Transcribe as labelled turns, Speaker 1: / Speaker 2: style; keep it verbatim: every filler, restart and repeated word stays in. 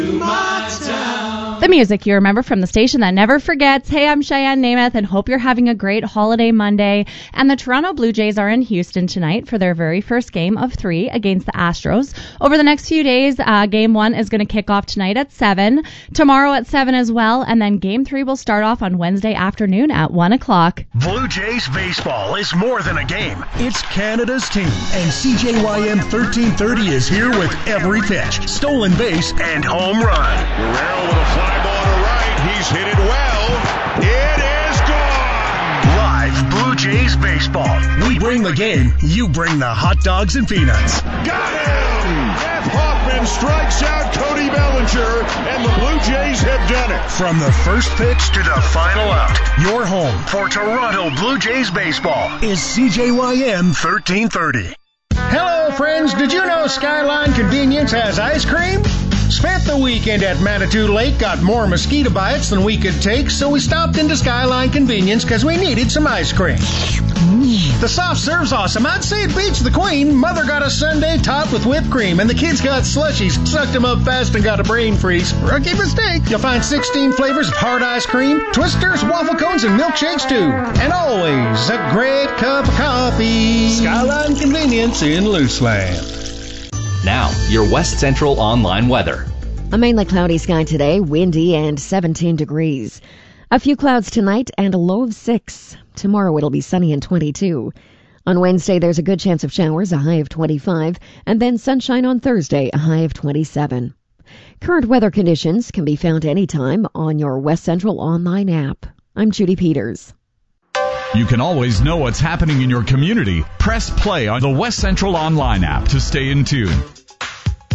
Speaker 1: The music you remember from the station that never forgets. Hey, I'm Cheyenne Namath and hope you're having a great holiday Monday. And the Toronto Blue Jays are in Houston tonight for their very first game of three against the Astros. Over the next few days, uh, game one is going to kick off tonight at seven, tomorrow at seven as well, and then game three will start off on Wednesday afternoon at one o'clock.
Speaker 2: Blue Jays baseball is more than a game. It's Canada's team. And C J Y M thirteen thirty is here with every pitch, stolen base, and home run.
Speaker 3: Guerrero with a fly ball to right. He's hit it well. It is gone.
Speaker 2: Live Blue Jays baseball. We bring the game. You bring the hot dogs and peanuts.
Speaker 3: Got him! Jeff Hoffman strikes out Cody Bellinger, and the Blue Jays have done it.
Speaker 2: From the first pitch to the final out, your home for Toronto Blue Jays baseball is C J Y M thirteen thirty.
Speaker 4: Hello, friends. Did you know Skyline Convenience has ice cream? Spent the weekend at Manitou Lake, got more mosquito bites than we could take, so we stopped into Skyline Convenience because we needed some ice cream. The soft serve's awesome. I'd say it beats the Queen. Mother got a sundae topped with whipped cream, and the kids got slushies, sucked them up fast, and got a brain freeze. Rookie mistake. You'll find sixteen flavors of hard ice cream, twisters, waffle cones, and milkshakes, too. And always a great cup of coffee. Skyline Convenience in Luceland.
Speaker 5: Now, your West Central online weather.
Speaker 6: A mainly cloudy sky today, windy and seventeen degrees. A few clouds tonight and a low of six. Tomorrow it'll be sunny and twenty-two. On Wednesday there's a good chance of showers, a high of twenty-five, and then sunshine on Thursday, a high of twenty-seven. Current weather conditions can be found anytime on your West Central online app. I'm Judy Peters.
Speaker 7: You can always know what's happening in your community. Press play on the West Central online app to stay in tune.